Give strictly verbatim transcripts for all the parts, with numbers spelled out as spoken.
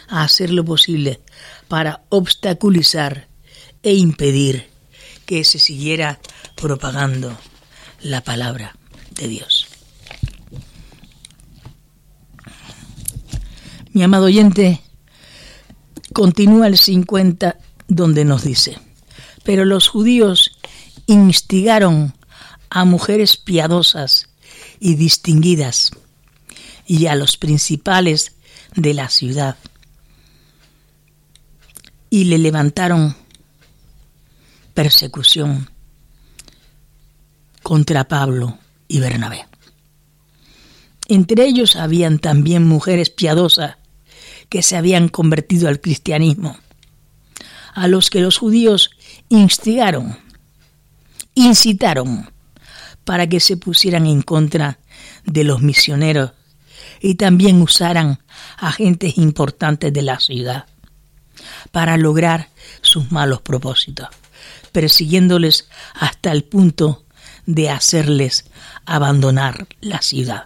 a hacer lo posible para obstaculizar e impedir que se siguiera propagando la palabra de Dios. Mi amado oyente, continúa el cincuenta donde nos dice: pero los judíos instigaron a mujeres piadosas y distinguidas y a los principales de la ciudad, y le levantaron persecución contra Pablo y Bernabé. Entre ellos habían también mujeres piadosas que se habían convertido al cristianismo, a los que los judíos instigaron, incitaron para que se pusieran en contra de los misioneros y también usaran agentes importantes de la ciudad para lograr sus malos propósitos, persiguiéndoles hasta el punto de hacerles abandonar la ciudad.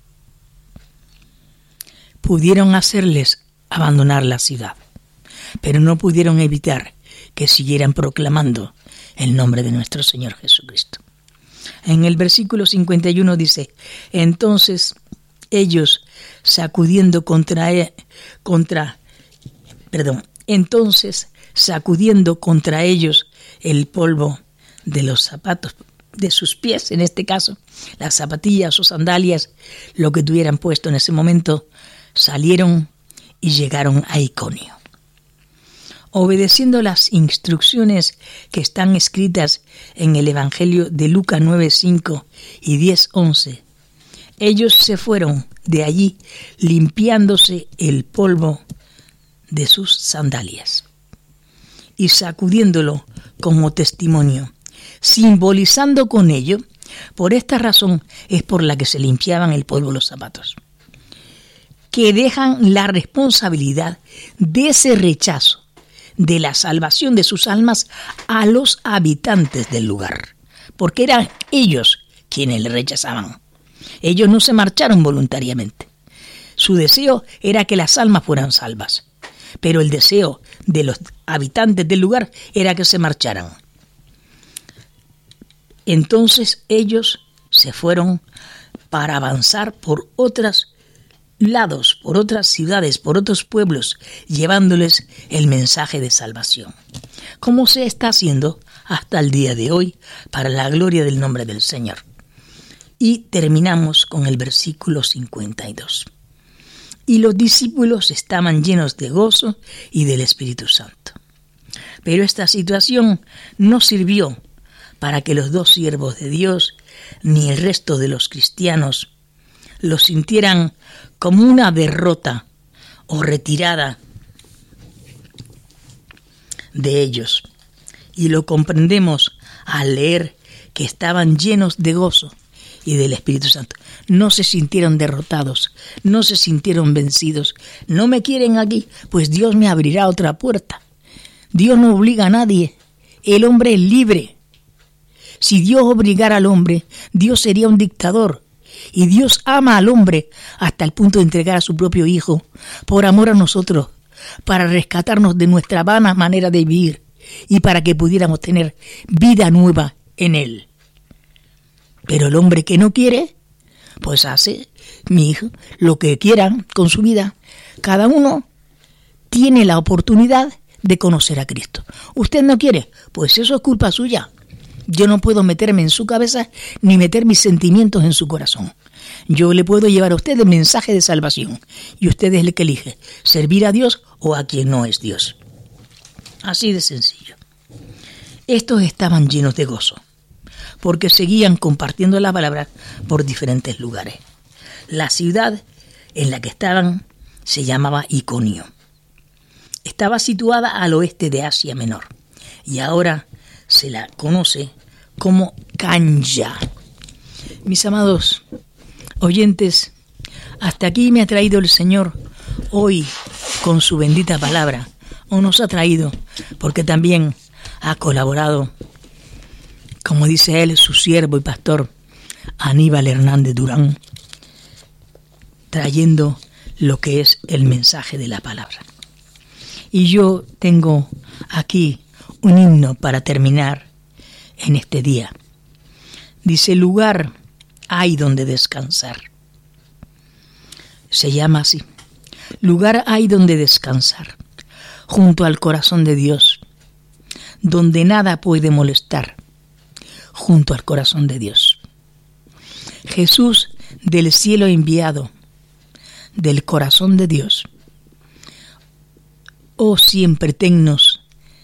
Pudieron hacerles abandonar la ciudad, pero no pudieron evitar que siguieran proclamando el nombre de nuestro Señor Jesucristo. En el versículo cincuenta y uno dice: entonces ellos sacudiendo contra él, contra, perdón, entonces sacudiendo contra ellos el polvo de los zapatos, de sus pies, en este caso, las zapatillas o sandalias, lo que tuvieran puesto en ese momento, salieron y llegaron a Iconio. Obedeciendo las instrucciones que están escritas en el Evangelio de Lucas nueve, cinco y diez, once, ellos se fueron de allí limpiándose el polvo de sus sandalias y sacudiéndolo como testimonio, simbolizando con ello, por esta razón es por la que se limpiaban el polvo los zapatos, que dejan la responsabilidad de ese rechazo de la salvación de sus almas a los habitantes del lugar, porque eran ellos quienes le rechazaban. Ellos no se marcharon voluntariamente. Su deseo era que las almas fueran salvas, pero el deseo de los habitantes del lugar era que se marcharan. Entonces ellos se fueron para avanzar por otros lados, por otras ciudades, por otros pueblos, llevándoles el mensaje de salvación, como se está haciendo hasta el día de hoy, para la gloria del nombre del Señor. Y terminamos con el versículo cincuenta y dos. Y los discípulos estaban llenos de gozo y del Espíritu Santo. Pero esta situación no sirvió para que los dos siervos de Dios, ni el resto de los cristianos, lo sintieran como una derrota o retirada de ellos. Y lo comprendemos al leer que estaban llenos de gozo y del Espíritu Santo. No se sintieron derrotados, no se sintieron vencidos. No me quieren aquí, pues Dios me abrirá otra puerta. Dios no obliga a nadie, el hombre es libre. Si Dios obligara al hombre, Dios sería un dictador. Y Dios ama al hombre hasta el punto de entregar a su propio Hijo por amor a nosotros, para rescatarnos de nuestra vana manera de vivir y para que pudiéramos tener vida nueva en Él. Pero el hombre que no quiere, pues hace, mi hijo, lo que quiera con su vida. Cada uno tiene la oportunidad de conocer a Cristo. ¿Usted no quiere? Pues eso es culpa suya. Yo no puedo meterme en su cabeza ni meter mis sentimientos en su corazón. Yo le puedo llevar a usted el mensaje de salvación y usted es el que elige, servir a Dios o a quien no es Dios. Así de sencillo. Estos estaban llenos de gozo, porque seguían compartiendo la palabra por diferentes lugares. La ciudad en la que estaban se llamaba Iconio. Estaba situada al oeste de Asia Menor y ahora se la conoce como Canya. Mis amados oyentes, hasta aquí me ha traído el Señor hoy con su bendita palabra, o nos ha traído porque también ha colaborado, como dice él, su siervo y pastor Aníbal Hernández Durán, trayendo lo que es el mensaje de la palabra. Y yo tengo aquí un himno para terminar en este día. Dice, lugar hay donde descansar. Se llama así. Lugar hay donde descansar, junto al corazón de Dios, donde nada puede molestar, junto al corazón de Dios. Jesús del cielo enviado, del corazón de Dios. Oh, siempre tennos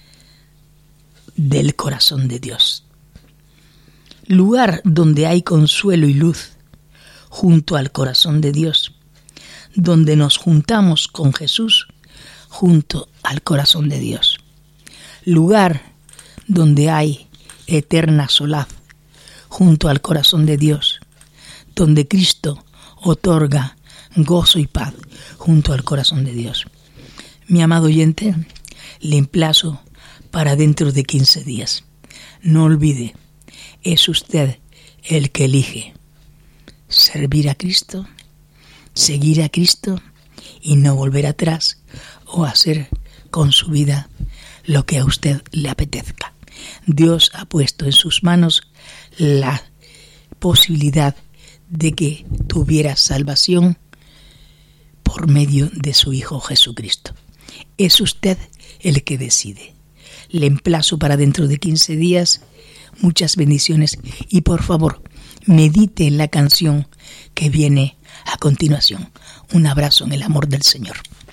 del corazón de Dios. Lugar donde hay consuelo y luz, junto al corazón de Dios, donde nos juntamos con Jesús, junto al corazón de Dios. Lugar donde hay eterna solaz, junto al corazón de Dios, donde Cristo otorga gozo y paz, junto al corazón de Dios. Mi amado oyente, le emplazo para dentro de quince días. No olvide, es usted el que elige servir a Cristo, seguir a Cristo y no volver atrás o hacer con su vida lo que a usted le apetezca. Dios ha puesto en sus manos la posibilidad de que tuviera salvación por medio de su Hijo Jesucristo. Es usted el que decide. Le emplazo para dentro de quince días. Muchas bendiciones y por favor, medite en la canción que viene a continuación. Un abrazo en el amor del Señor.